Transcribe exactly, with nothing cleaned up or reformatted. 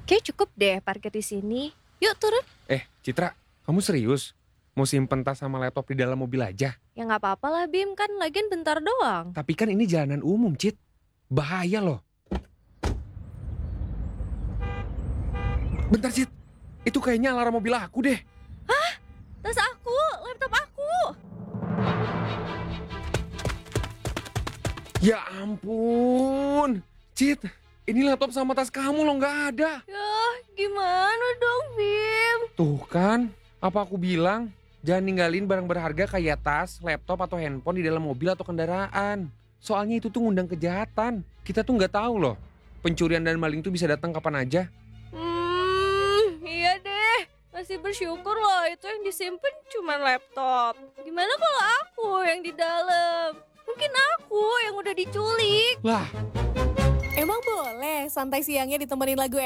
Kayak cukup deh parkir di sini. Yuk turun. Eh, Citra, kamu serius? Mau simpen tas sama laptop di dalam mobil aja? Ya nggak apa-apa lah Bim, kan lagian bentar doang. Tapi kan ini jalanan umum, Cit. Bahaya loh. Bentar, Cit. Itu kayaknya alarm mobil aku deh. Tas aku, laptop aku. Ya ampun. Cit, ini laptop sama tas kamu loh nggak ada. Ya gimana dong Bim? Tuh kan, apa aku bilang? Jangan ninggalin barang berharga kayak tas, laptop, atau handphone di dalam mobil atau kendaraan. Soalnya itu tuh ngundang kejahatan. Kita tuh nggak tahu loh. Pencurian dan maling tuh bisa datang kapan aja. Hmm, iya deh. Masih bersyukur loh itu yang disimpan cuma laptop. Gimana kalau aku yang di dalam? Mungkin aku yang udah diculik. Lah, Emang boleh santai siangnya ditemenin lagu